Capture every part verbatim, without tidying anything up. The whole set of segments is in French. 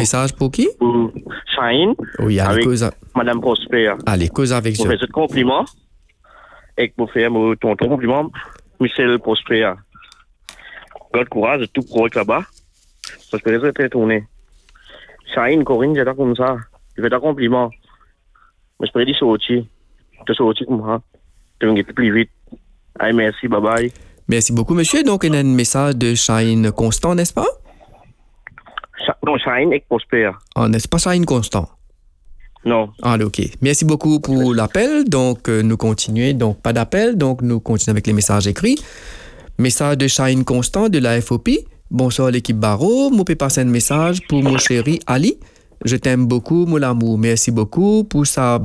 message pour qui? Pour Shine. Oui, allez, avec cause. Madame Prosper. Allez, cause avec Pour je. faire ce compliment. Et pour faire mon tonton compliment, Michel Prosper. God courage, tout pro là-bas. Parce que les autres étaient tournés. Shine, Corinne, j'étais comme ça. Je fais un compliment. Mais je peux dire sortir. Je suis sorti comme ça. Je vais plus vite. Allez, merci, bye bye. Merci beaucoup, monsieur. Donc, il y a un message de Shine Constant, n'est-ce pas? Sh- non, Shine et Prosper. Ah, n'est-ce pas Shine Constant? Non. Ah, ok. Merci beaucoup pour l'appel. Donc, euh, nous continuons. Donc, pas d'appel. Donc, nous continuons avec les messages écrits. Message de Shine Constant de la F O P. Bonsoir l'équipe Barreau. Moi, peux passer un message pour mon chéri Ali. Je t'aime beaucoup, mon amour. Merci beaucoup pour sa,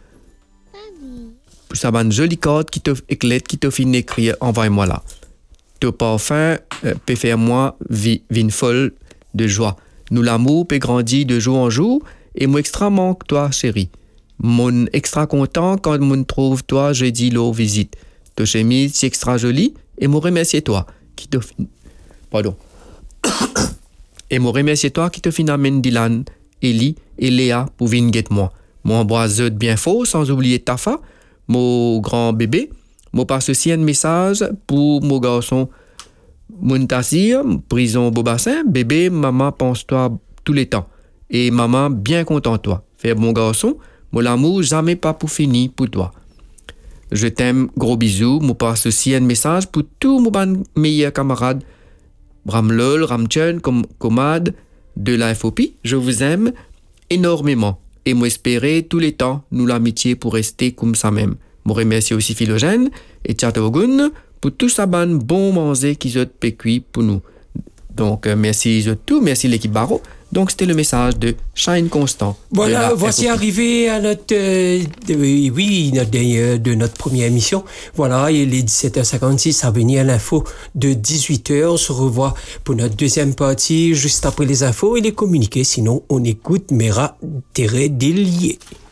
pour sa bonne jolie carte qui te éclate, qui te fait écrire. Envoie-moi là. Ton parfum euh, peut faire moi vie, vie une folle de joie. Nous l'amour peut grandir de jour en jour. Et moi extra manque toi, chérie. Mon extra content quand mon trouve toi, je dis l'eau visite. Ta chemise, c'est extra jolie. Et moi remercie toi qui te fin... Pardon. Et moi remercie toi qui te fin amène Dylan, Ellie et Léa pour venir guette moi. Moi embrasse bien faux, sans oublier Tafa, mon grand bébé. Moi passe aussi un message pour mon garçon Muntasir, prison Bobassin. Bébé, maman pense toi tous les temps. Et maman bien content de toi. Faire bon garçon, mon l'amour jamais pas pour finir pour toi. Je t'aime, gros bisous. Moi passe aussi un message pour tous mes meilleurs camarades. Bramlol, Ramchen, Com- Comad de la F O P. Je vous aime énormément. Et moi espérer tous les temps nous l'amitié pour rester comme ça même. Moi remercie aussi Philogène et Tchatogun pour tout ça ban bon manger qu'ils ont pécuit pour nous. Donc euh, merci à tous, merci l'équipe Barreau. Donc, c'était le message de Shine Constant. Voilà, voici arrivé à notre, euh, de, oui, notre, de, de notre première émission. Voilà, il est dix-sept heures cinquante-six, à venir à l'info de dix-huit heures. On se revoit pour notre deuxième partie, juste après les infos et les communiqués. Sinon, on écoute Mera Terre Délié.